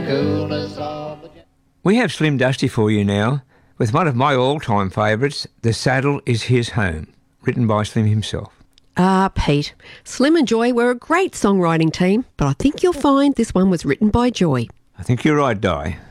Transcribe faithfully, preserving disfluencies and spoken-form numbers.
coolness of the... We have Slim Dusty for you now, with one of my all-time favourites, The Saddle is His Home, written by Slim himself. Ah, Pete, Slim and Joy were a great songwriting team, but I think you'll find this one was written by Joy. I think you're right, Di.